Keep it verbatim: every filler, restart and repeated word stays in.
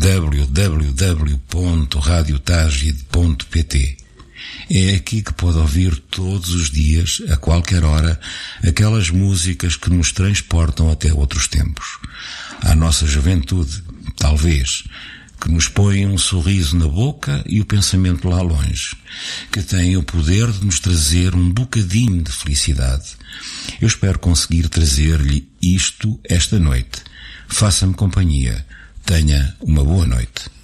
w w w ponto radio tagide ponto p t. É aqui que pode ouvir todos os dias, a qualquer hora, aquelas músicas que nos transportam até outros tempos. À nossa juventude, talvez, que nos põem um sorriso na boca e o pensamento lá longe, que têm o poder de nos trazer um bocadinho de felicidade. Eu espero conseguir trazer-lhe isto esta noite. Faça-me companhia. Tenha uma boa noite.